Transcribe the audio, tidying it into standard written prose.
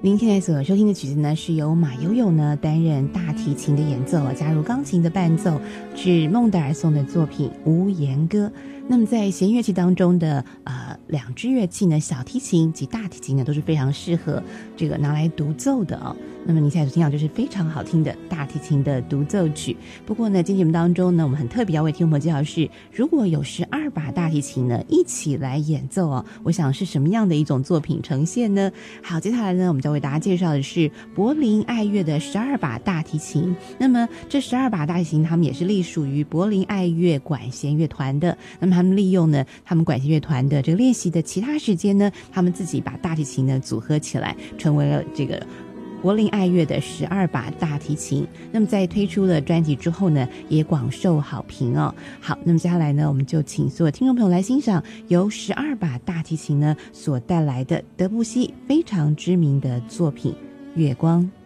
您现在所收听的曲子呢，是由马友友呢担任大提琴的演奏，加入钢琴的伴奏，是孟德尔颂的作品《无言歌》。那么在弦乐器当中的两支乐器呢，小提琴及大提琴呢，都是非常适合这个拿来独奏的哦。那么你现在所听到就是非常好听的大提琴的独奏曲。不过呢，今天节目当中呢，我们很特别要为听众朋友介绍是，如果有12把大提琴呢一起来演奏哦，我想是什么样的一种作品呈现呢？好，接下来呢，我们就为大家介绍的是柏林爱乐的12把大提琴。那么这12把大提琴，他们也是隶属于柏林爱乐管弦乐团的。那么他们利用呢，他们管弦乐团的这个练习的其他时间呢，他们自己把大提琴呢组合起来，成为了这个柏林爱乐的12把大提琴。那么在推出了专辑之后呢，也广受好评哦。好，那么接下来呢，我们就请所有听众朋友来欣赏由12把大提琴呢所带来的德布西非常知名的作品《月光》。